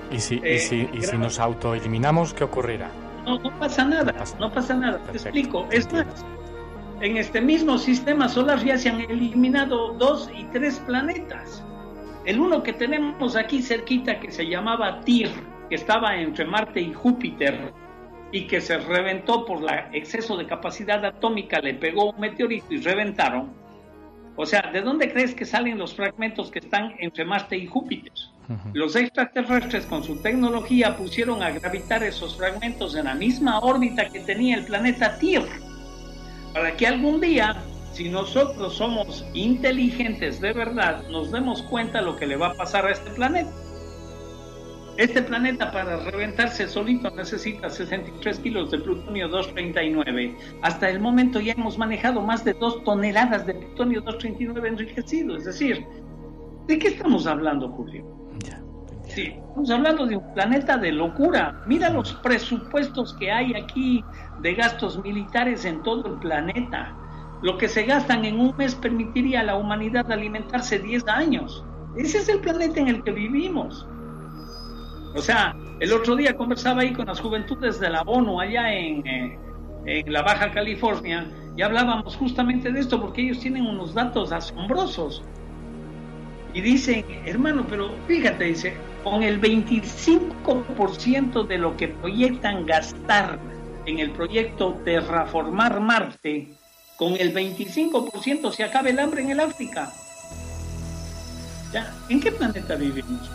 ¿Y si nos autoeliminamos, qué ocurrirá? No pasa nada. Perfecto. Te explico. Es más, en este mismo sistema solar ya se han eliminado 2 y 3 planetas. El uno que tenemos aquí cerquita, que se llamaba Tyr, que estaba entre Marte y Júpiter, y que se reventó por el exceso de capacidad atómica, le pegó un meteorito y reventaron. O sea, ¿de dónde crees que salen los fragmentos que están entre Marte y Júpiter? Uh-huh. Los extraterrestres con su tecnología pusieron a gravitar esos fragmentos en la misma órbita que tenía el planeta Tyr, para que algún día, si nosotros somos inteligentes de verdad, nos demos cuenta de lo que le va a pasar a este planeta. Este planeta, para reventarse solito, necesita 63 kilos de plutonio 239. Hasta el momento ya hemos manejado más de 2 toneladas de plutonio 239 enriquecido. Es decir, ¿de qué estamos hablando, Julio? Sí, estamos hablando de un planeta de locura. Mira los presupuestos que hay aquí de gastos militares en todo el planeta. Lo que se gastan en un mes permitiría a la humanidad alimentarse 10 años. Ese es el planeta en el que vivimos. O sea, el otro día conversaba ahí con las juventudes de la ONU allá en la Baja California, y hablábamos justamente de esto, porque ellos tienen unos datos asombrosos. Y dicen, hermano, pero fíjate, dice, con el 25% de lo que proyectan gastar en el proyecto Terraformar Marte, con el 25% se acaba el hambre en el África. ¿Ya? ¿En qué planeta vivimos?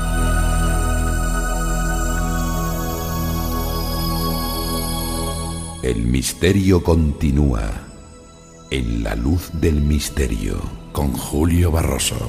El misterio continúa en La Luz del Misterio con Julio Barroso.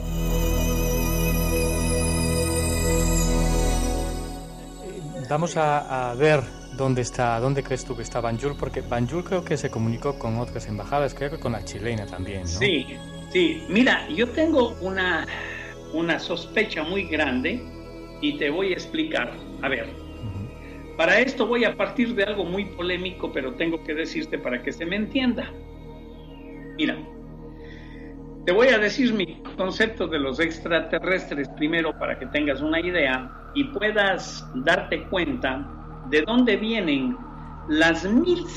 Vamos a ver dónde crees tú que está Banjul, porque Banjul creo que se comunicó con otras embajadas, creo que con la chilena también, ¿no? Sí. Mira, yo tengo una sospecha muy grande y te voy a explicar. A ver. Para esto voy a partir de algo muy polémico, pero tengo que decirte para que se me entienda. Mira, te voy a decir mi concepto de los extraterrestres primero para que tengas una idea y puedas darte cuenta de dónde vienen las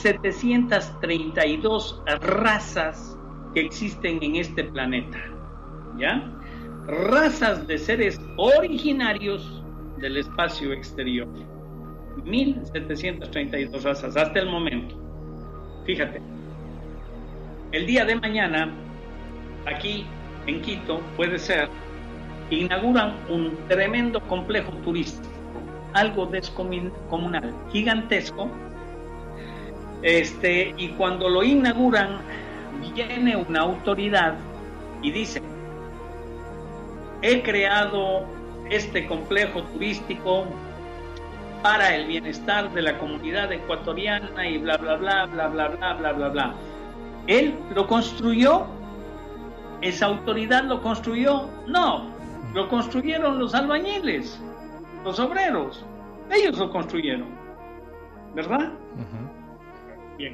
1732 razas que existen en este planeta, ¿ya? Razas de seres originarios del espacio exterior. 1732 razas hasta el momento. Fíjate, el día de mañana aquí en Quito, puede ser, inauguran un tremendo complejo turístico, algo descomunal, gigantesco, y cuando lo inauguran viene una autoridad y dice: he creado este complejo turístico para el bienestar de la comunidad ecuatoriana y bla bla bla bla bla bla bla bla bla. ¿Él lo construyó? ¿Esa autoridad lo construyó? No, lo construyeron los albañiles, los obreros. Ellos lo construyeron, ¿verdad? Uh-huh. Bien.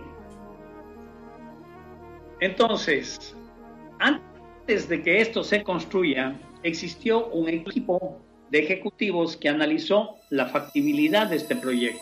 Entonces, antes de que esto se construya, existió un equipo de ejecutivos que analizó la factibilidad de este proyecto.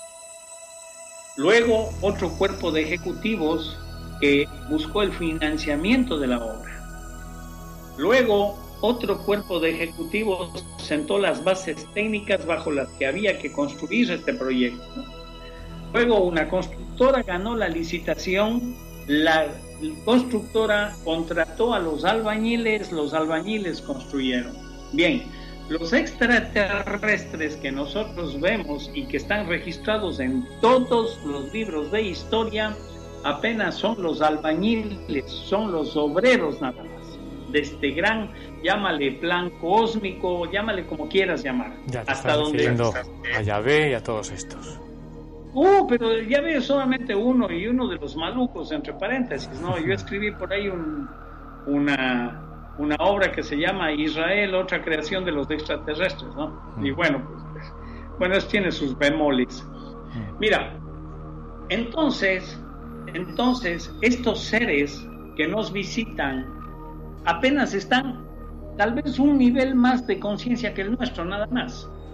Luego, otro cuerpo de ejecutivos que buscó el financiamiento de la obra. Luego, otro cuerpo de ejecutivos sentó las bases técnicas bajo las que había que construir este proyecto. Luego, una constructora ganó la licitación, la constructora contrató a los albañiles construyeron. Bien, los extraterrestres que nosotros vemos y que están registrados en todos los libros de historia apenas son los albañiles, son los obreros nada más de este gran, llámale plan cósmico, llámale como quieras llamar. Ya te hasta donde a Yahvé y a todos estos. Pero Yahvé es solamente uno y uno de los malucos, entre paréntesis, ¿no? Yo escribí por ahí una obra que se llama Israel, otra creación de los extraterrestres, ¿no? Y bueno, eso tiene sus bemoles. Mira, entonces estos seres que nos visitan apenas están tal vez un nivel más de conciencia que el nuestro, nada más.